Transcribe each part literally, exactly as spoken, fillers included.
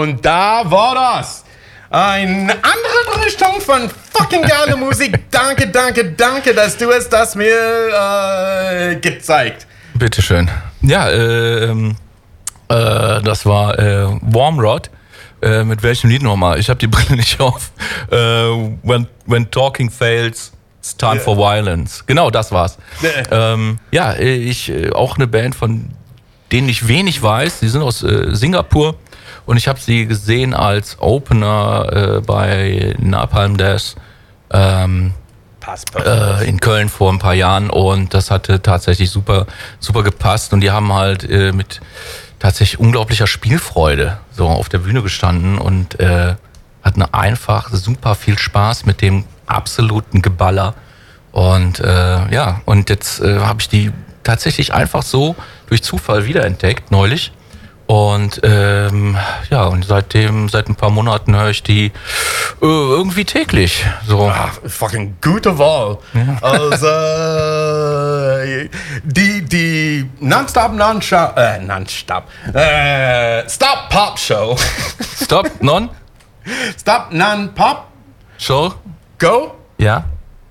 Und da war das. Eine andere Richtung von fucking geile Musik. Danke, danke, danke, dass du es das mir äh, gezeigt. Bitteschön. Ja, äh, ähm, äh, das war äh, Warmrod. Äh, mit welchem Lied nochmal? Ich habe die Brille nicht auf. Äh, when, when Talking Fails, It's Time yeah. for Violence. Genau, das war's. Yeah. Ähm, ja, ich auch eine Band, von denen ich wenig weiß. Die sind aus äh, Singapur. Und ich habe sie gesehen als Opener äh, bei Napalm Death ähm, äh, in Köln vor ein paar Jahren. Und das hatte tatsächlich super, super gepasst. Und die haben halt äh, mit tatsächlich unglaublicher Spielfreude so auf der Bühne gestanden und äh, hatten einfach super viel Spaß mit dem absoluten Geballer. Und äh, ja, und jetzt äh, habe ich die tatsächlich einfach so durch Zufall wiederentdeckt neulich. Und ähm, ja, und seitdem, seit ein paar Monaten höre ich die äh, irgendwie täglich. So. Ah, fucking gute Wahl. Ja. Also, äh, die, die Non-Stop, Non-Stop, äh, Non-Stop, äh, Stop Pop Show. Stop, Non? Stop Non-Pop Show? Go? Ja.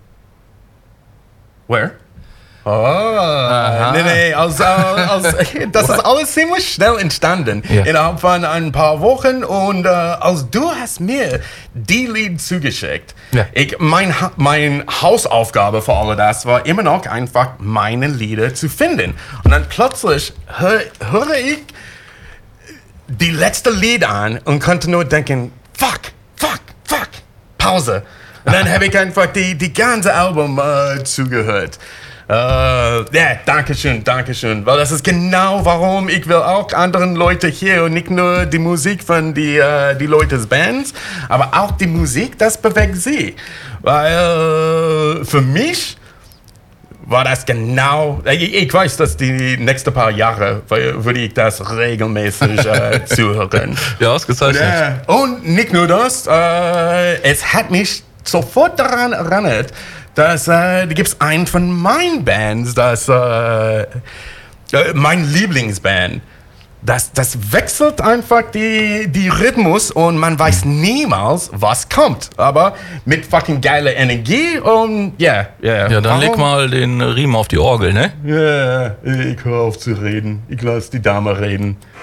Where? Oh, Aha. nee, nee, aus, aus, aus, das ist alles ziemlich schnell entstanden, ja. innerhalb von ein paar Wochen und äh, als du hast mir die Lied zugeschickt, ja. ich, mein, mein Hausaufgabe für all das war immer noch einfach meine Lieder zu finden und dann plötzlich höre hör ich die letzte Lied an und konnte nur denken, fuck, fuck, fuck, Pause und dann habe ich einfach die, die ganze Album äh, zugehört. Ja, uh, yeah, danke schön, danke schön. Weil das ist genau warum ich will auch anderen Leute hier und nicht nur die Musik von die, uh, die Leutes Bands, aber auch die Musik, das bewegt sie. Weil uh, für mich war das genau, ich, ich weiß, dass die nächsten paar Jahre würde ich das regelmäßig uh, zuhören. Ja, ausgezeichnet. Yeah. Und nicht nur das, uh, es hat mich sofort daran erinnert, dass äh, da gibt's einen von meinen Bands, das äh, äh, mein Lieblingsband. Das, das wechselt einfach die, die Rhythmus und man weiß niemals, was kommt. Aber mit fucking geiler Energie und ja, yeah, yeah. Ja, dann Warum? Leg mal den Riemen auf die Orgel, ne? Ja, yeah, ich höre auf zu reden. Ich lasse die Dame reden.